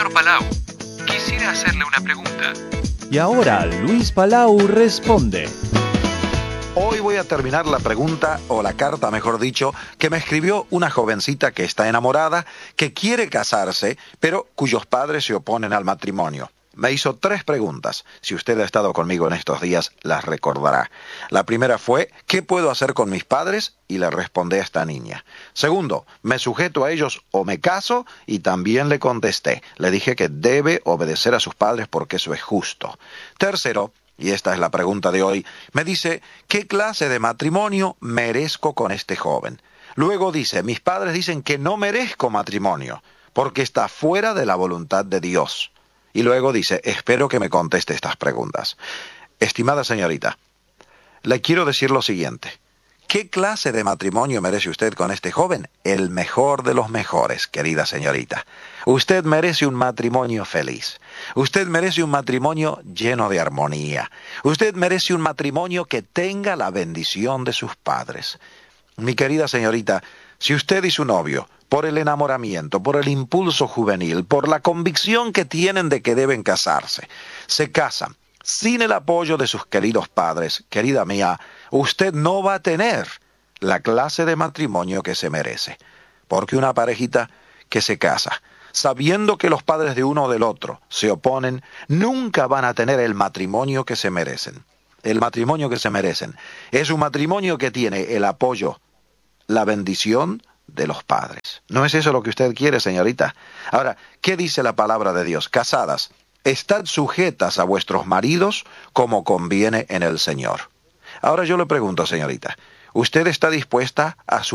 Señor Palau, quisiera hacerle una pregunta. Y ahora Luis Palau responde. Hoy voy a terminar la pregunta, o la carta mejor dicho, que me escribió una jovencita que está enamorada, que quiere casarse, pero cuyos padres se oponen al matrimonio. Me hizo 3 preguntas. Si usted ha estado conmigo en estos días, las recordará. La primera fue, ¿qué puedo hacer con mis padres? Y le respondí a esta niña. Segundo, ¿me sujeto a ellos o me caso? Y también le contesté. Le dije que debe obedecer a sus padres porque eso es justo. Tercero, y esta es la pregunta de hoy, me dice, ¿qué clase de matrimonio merezco con este joven? Luego dice, mis padres dicen que no merezco matrimonio porque está fuera de la voluntad de Dios. Y luego dice, espero que me conteste estas preguntas. Estimada señorita, le quiero decir lo siguiente. ¿Qué clase de matrimonio merece usted con este joven? El mejor de los mejores, querida señorita. Usted merece un matrimonio feliz. Usted merece un matrimonio lleno de armonía. Usted merece un matrimonio que tenga la bendición de sus padres. Mi querida señorita, si usted y su novio, por el enamoramiento, por el impulso juvenil, por la convicción que tienen de que deben casarse, se casan sin el apoyo de sus queridos padres, querida mía, usted no va a tener la clase de matrimonio que se merece. Porque una parejita que se casa, sabiendo que los padres de uno o del otro se oponen, nunca van a tener el matrimonio que se merecen. El matrimonio que se merecen es un matrimonio que tiene el apoyo, la bendición de los padres. ¿No es eso lo que usted quiere, señorita? Ahora, ¿qué dice la palabra de Dios? Casadas, estad sujetas a vuestros maridos como conviene en el Señor. Ahora yo le pregunto, señorita, ¿usted está dispuesta a